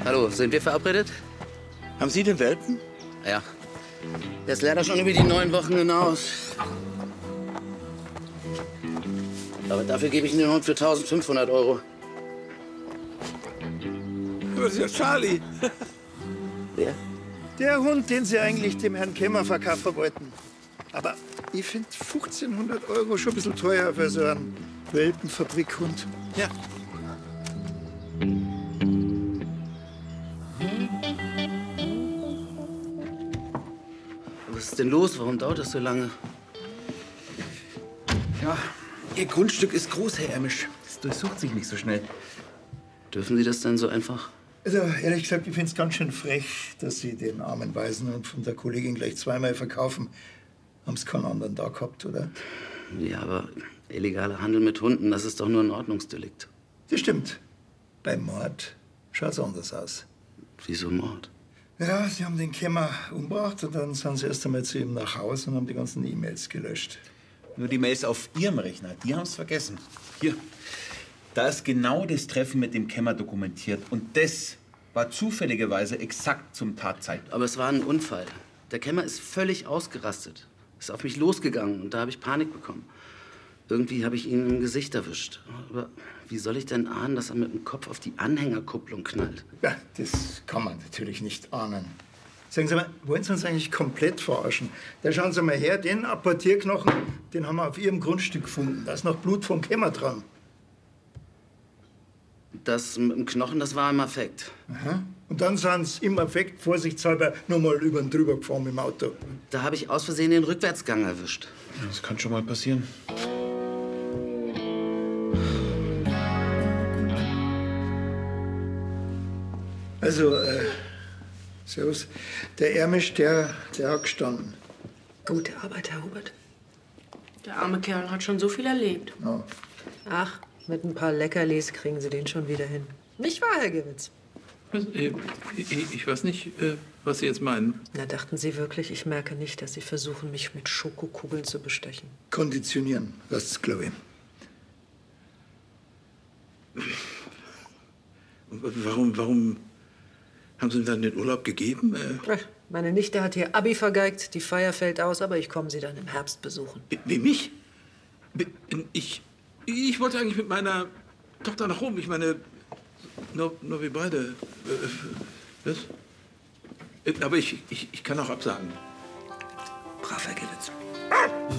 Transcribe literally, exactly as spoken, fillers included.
Hallo, sind wir verabredet? Haben Sie den Welpen? Ja. Der ist leider schon über die neun Wochen hinaus. Aber dafür gebe ich Ihnen den Hund für eintausendfünfhundert Euro. Das ist ja Charlie. Wer? Der Hund, den Sie eigentlich dem Herrn Kemmer verkaufen wollten. Aber ich finde fünfzehnhundert Euro schon ein bisschen teuer für so einen Welpenfabrikhund. Ja. Was ist denn los? Warum dauert das so lange? Ja, Ihr Grundstück ist groß, Herr Ermisch. Es durchsucht sich nicht so schnell. Dürfen Sie das denn so einfach? Also, ehrlich gesagt, ich finde es ganz schön frech, dass Sie den armen Waisenhund von der Kollegin gleich zweimal verkaufen. Haben Sie keinen anderen da gehabt, oder? Ja, aber illegaler Handel mit Hunden, das ist doch nur ein Ordnungsdelikt. Das stimmt. Beim Mord schaut's anders aus. Wieso Mord? Ja, Sie haben den Kemmer umgebracht und dann sind Sie erst einmal zu ihm nach Hause und haben die ganzen E-Mails gelöscht. Nur die Mails auf Ihrem Rechner, die haben es vergessen. Hier, da ist genau das Treffen mit dem Kemmer dokumentiert. Und das war zufälligerweise exakt zum Tatzeitpunkt. Aber es war ein Unfall. Der Kemmer ist völlig ausgerastet. Ist auf mich losgegangen und da habe ich Panik bekommen. Irgendwie habe ich ihn im Gesicht erwischt. Aber wie soll ich denn ahnen, dass er mit dem Kopf auf die Anhängerkupplung knallt? Ja, das kann man natürlich nicht ahnen. Sagen Sie mal, wollen Sie uns eigentlich komplett verarschen? Da schauen Sie mal her, den Apportierknochen, den haben wir auf Ihrem Grundstück gefunden. Da ist noch Blut vom Kemmer dran. Das mit dem Knochen, das war im Affekt. Aha. Und dann sind Sie im Affekt vorsichtshalber nur mal über den drüber gefahren mit dem Auto. Da habe ich aus Versehen den Rückwärtsgang erwischt. Das kann schon mal passieren. Also, äh, servus. Der Ermisch, der, der hat gestanden. Gute Arbeit, Herr Hubert. Der arme Kerl hat schon so viel erlebt. Ja. Ach, mit ein paar Leckerlis kriegen Sie den schon wieder hin. Nicht wahr, Herr Gewitz? Was, äh, ich, ich weiß nicht, äh, was Sie jetzt meinen. Na, dachten Sie wirklich, ich merke nicht, dass Sie versuchen, mich mit Schokokugeln zu bestechen? Konditionieren, das ist, glaube ich. Warum, warum haben Sie ihm dann den Urlaub gegeben? Äh, Ach, meine Nichte hat ihr Abi vergeigt, die Feier fällt aus, aber ich komme sie dann im Herbst besuchen. wie, wie mich? Wie- Ich, ich wollte eigentlich mit meiner Tochter nach Rom. Ich meine, nur, nur wir beide. Äh, was? Äh, Aber ich, ich, ich kann auch absagen. Brav, Herr Gewitz.